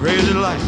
crazy life.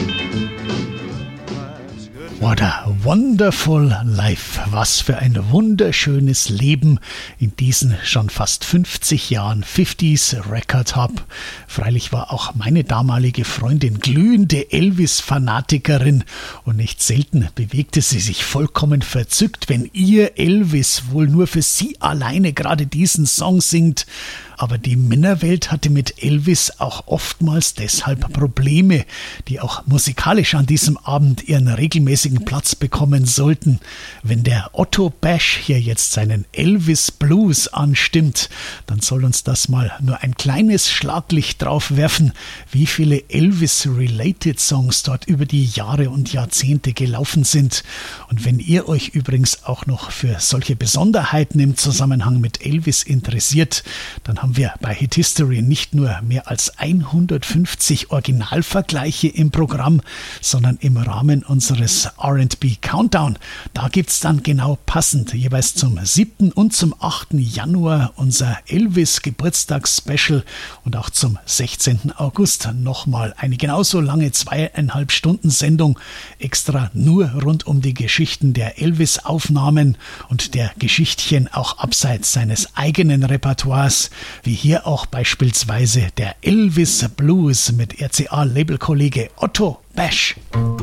What a wonderful life. Was für ein wunderschönes Leben in diesen schon fast 50 Jahren 50s Record Hub. Freilich war auch meine damalige Freundin glühende Elvis-Fanatikerin und nicht selten bewegte sie sich vollkommen verzückt, wenn ihr Elvis wohl nur für sie alleine gerade diesen Song singt. Aber die Männerwelt hatte mit Elvis auch oftmals deshalb Probleme, die auch musikalisch an diesem Abend ihren regelmäßigen Platz bekommen sollten. Wenn der Otto Bash hier jetzt seinen Elvis Blues anstimmt, dann soll uns das mal nur ein kleines Schlaglicht drauf werfen, wie viele Elvis-related Songs dort über die Jahre und Jahrzehnte gelaufen sind. Und wenn ihr euch übrigens auch noch für solche Besonderheiten im Zusammenhang mit Elvis interessiert, dann haben wir bei Hit History nicht nur mehr als 150 Originalvergleiche im Programm, sondern im Rahmen unseres R&B Countdown. Da gibt's dann genau passend jeweils zum 7. und zum 8. Januar unser Elvis Geburtstagsspecial und auch zum 16. August nochmal eine genauso lange 2,5 Stunden Sendung extra nur rund um die Geschichten der Elvis-Aufnahmen und der Geschichtchen auch abseits seines eigenen Repertoires, wie hier auch beispielsweise der Elvis Blues mit RCA-Labelkollege Otto Bash.